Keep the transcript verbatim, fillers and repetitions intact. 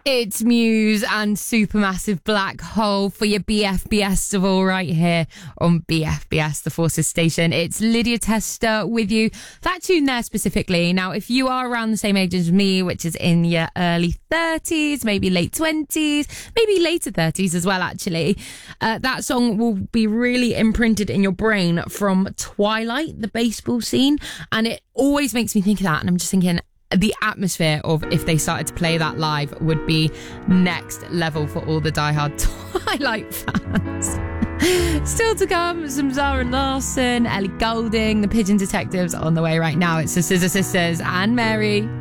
It's Muse and Supermassive Black Hole for your B F B S of all right here on B F B S, the Forces station. It's Lydia Tester with you. That tune there specifically. Now, if you are around the same age as me, which is in your early thirties, maybe late twenties, maybe later thirties as well, actually, uh, that song will be really imprinted in your brain from Twilight, the baseball scene. And it always makes me think of that. And I'm just thinking, the atmosphere of if they started to play that live would be next level for all the diehard Twilight fans. Still to come, some Zara Larsson, Ellie Goulding, the Pigeon Detectives on the way right now. It's the Scissor Sisters and Mary.